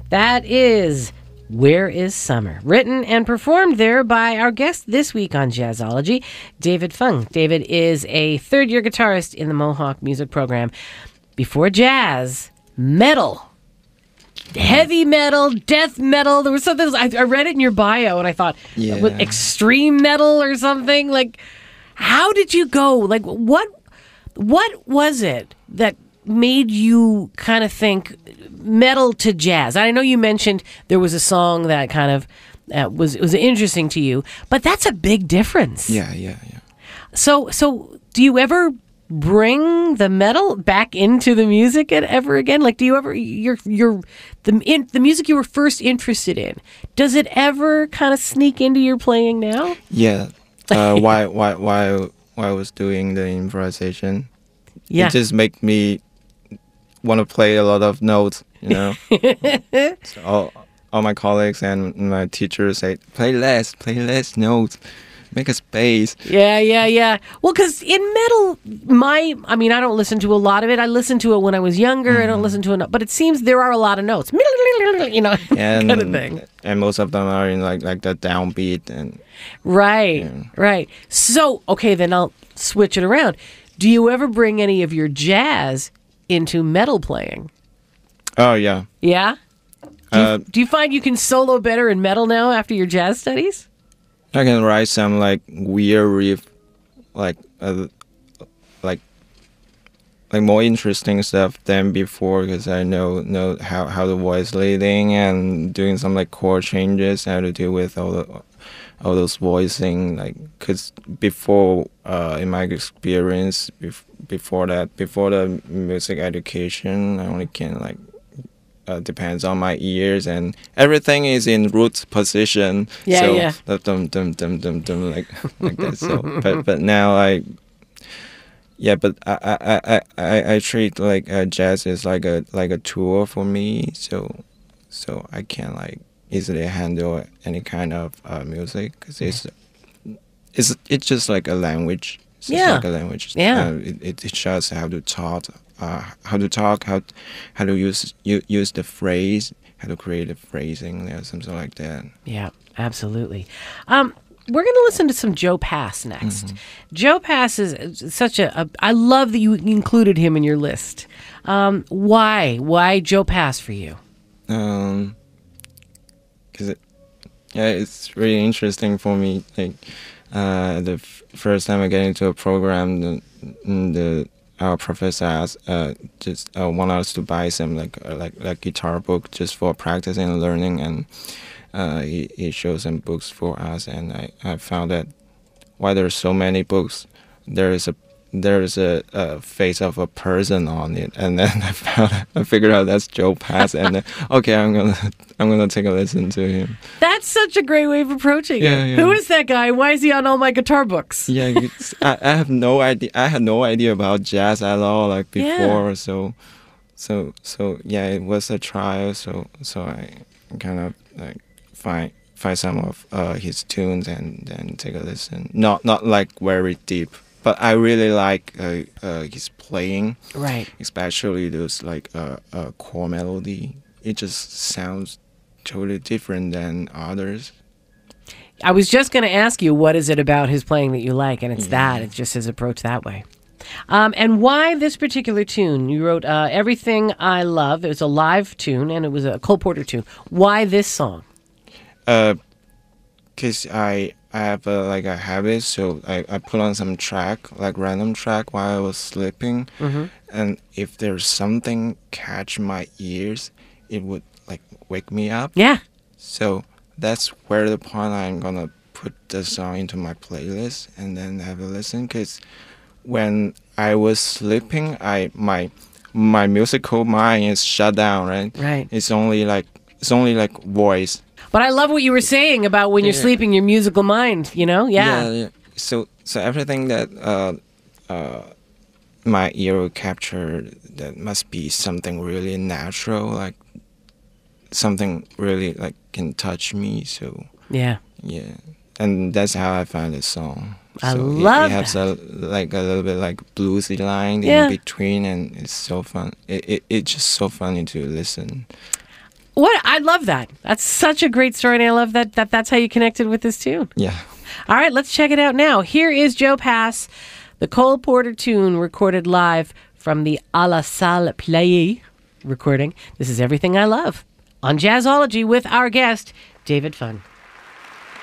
That is Where is Summer? Written and performed there by our guest this week on Jazzology, David Fung. David is a third-year guitarist in the Mohawk music program. Before jazz, metal. Heavy metal, death metal. There was something, I read it in your bio and I thought, with extreme metal or something. Like, how did you go? Like, what was it that made you kind of think metal to jazz? I know you mentioned there was a song that kind of was interesting to you, but that's a big difference. Yeah. So do you ever bring the metal back into the music ever again? Like, do you ever the music you were first interested in? Does it ever kind of sneak into your playing now? Yeah. While I was doing the improvisation, it just make me want to play a lot of notes. So all my colleagues and my teachers say, play less notes. Make a space. Yeah. Well, because in metal, I don't listen to a lot of it. I listened to it when I was younger. I don't listen to it, but it seems there are a lot of notes. And, kind of thing. And most of them are in like the downbeat and. Right. So, okay, then I'll switch it around. Do you ever bring any of your jazz into metal playing? Oh yeah. Yeah. Do you find you can solo better in metal now after your jazz studies? I can write some like weird riff, like more interesting stuff than before because I know how the voice leading and doing some like chord changes, how to deal with all those voicing. Like, cause before in my experience before the music education, I only can like. Depends on my ears and everything is in root position. Yeah. Dum dum dum dum dum like that. So, but now I treat like jazz is like a tool for me. So I can like easily handle any kind of music because it's just like a language. It's just like a language. It shows how to talk. How to use the phrase, how to create a phrasing there, something like that. Yeah, absolutely. We're going to listen to some Joe Pass next. Mm-hmm. Joe Pass is such I love that you included him in your list. Why Joe Pass for you? Because it's really interesting for me. Like the first time I get into a program, our professor asked, want us to buy some like guitar book just for practicing and learning, and he showed some books for us, and I found that why there's so many books, there is a face of a person on it, and then I figured out that's Joe Pass, and then, okay, I'm gonna take a listen to him. That's such a great way of approaching it. Yeah. Who is that guy? Why is he on all my guitar books? Yeah, I have no idea. I had no idea about jazz at all, like before. Yeah. So yeah, it was a trial. So I kind of like find some of his tunes and then take a listen. Not like very deep. But I really like his playing, right? Especially those like core melody. It just sounds totally different than others. I was just going to ask you, what is it about his playing that you like? And it's that. It's just his approach that way. And why this particular tune? You wrote Everything I Love. It was a live tune, and it was a Cole Porter tune. Why this song? Because I have a habit, so I put on some track, like random track while I was sleeping. Mm-hmm. And if there's something catch my ears, it would like wake me up. Yeah. So that's where the point I'm gonna put the song into my playlist and then have a listen. Because when I was sleeping, my musical mind is shut down, right? Right. It's only like voice. But I love what you were saying about when you're sleeping, your musical mind, Yeah. So everything that my ear will capture, that must be something really natural, like something really like can touch me. So yeah, and that's how I find the song. I love it. It has a little bit like bluesy line in between, and it's so fun. It's just so funny to listen. What? I love that. That's such a great story, and I love that's how you connected with this tune. Yeah. All right, let's check it out now. Here is Joe Pass, the Cole Porter tune recorded live from the A La Salle Play recording. This is Everything I Love on Jazzology with our guest, David Fung.